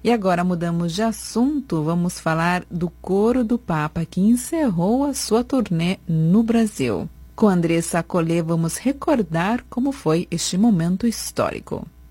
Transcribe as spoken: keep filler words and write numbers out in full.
E agora mudamos de assunto, vamos falar do Coro do Papa, que encerrou a sua turnê no Brasil. Com Andressa Collet, vamos recordar como foi este momento histórico.